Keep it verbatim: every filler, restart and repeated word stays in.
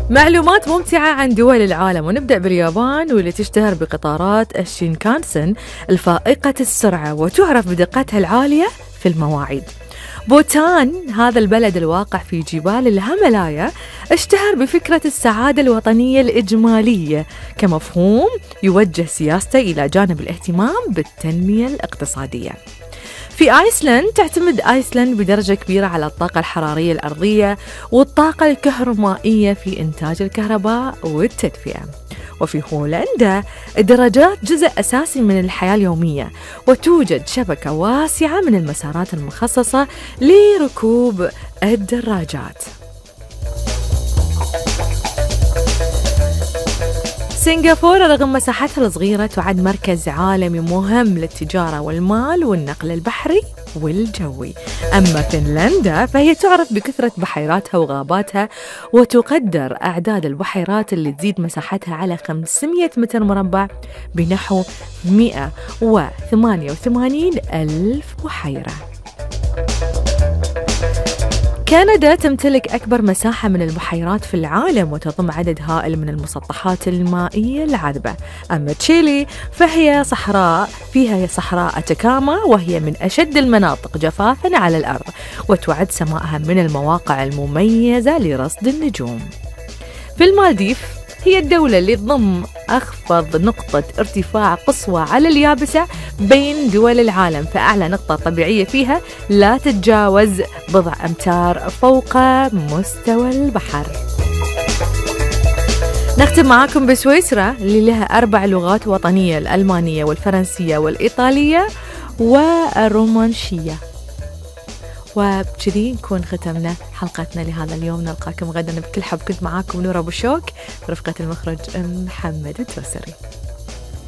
معلومات ممتعة عن دول العالم، ونبدأ باليابان واللي تشتهر بقطارات الشينكانسن الفائقة السرعة وتعرف بدقتها العالية في المواعيد. بوتان هذا البلد الواقع في جبال الهيمالايا اشتهر بفكرة السعادة الوطنية الإجمالية كمفهوم يوجه سياسته إلى جانب الاهتمام بالتنمية الاقتصادية. في آيسلند تعتمد آيسلند بدرجة كبيرة على الطاقة الحرارية الأرضية والطاقة الكهرومائية في إنتاج الكهرباء والتدفئة. وفي هولندا الدراجات جزء أساسي من الحياة اليومية، وتوجد شبكة واسعة من المسارات المخصصة لركوب الدراجات. سنغافورة رغم مساحتها الصغيرة تعد مركز عالمي مهم للتجارة والمال والنقل البحري والجوي. أما فنلندا فهي تعرف بكثرة بحيراتها وغاباتها، وتقدر أعداد البحيرات اللي تزيد مساحتها على خمسمئة متر مربع بنحو مئة وثمانية وثمانين ألف بحيرة. كندا تمتلك أكبر مساحة من البحيرات في العالم وتضم عدد هائل من المسطحات المائية العذبة. أما تشيلي فهي صحراء فيها صحراء أتاكاما، وهي من أشد المناطق جفافاً على الأرض، وتعد سماءها من المواقع المميزة لرصد النجوم. في المالديف هي الدولة اللي تضم أخفض نقطة ارتفاع قصوى على اليابسة بين دول العالم، فأعلى نقطة طبيعية فيها لا تتجاوز بضع أمتار فوق مستوى البحر. نختم معاكم بسويسرا اللي لها أربع لغات وطنية: الألمانية والفرنسية والإيطالية والرومانشية. وبكذي نكون ختمنا حلقتنا لهذا اليوم. نلقاكم غدا بكل حب. كنت معاكم نور أبو شوك برفقة المخرج محمد التوسري.